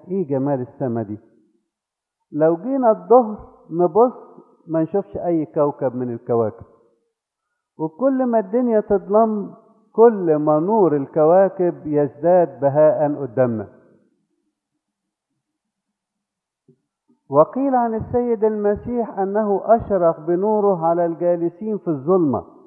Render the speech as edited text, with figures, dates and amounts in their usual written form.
ايه جمال السما دي. لو جينا الظهر نبص ما نشوفش اي كوكب من الكواكب، وكل ما الدنيا تظلم كل ما نور الكواكب يزداد بهاء قدامنا. وقيل عن السيد المسيح أنه أشرق بنوره على الجالسين في الظلمة،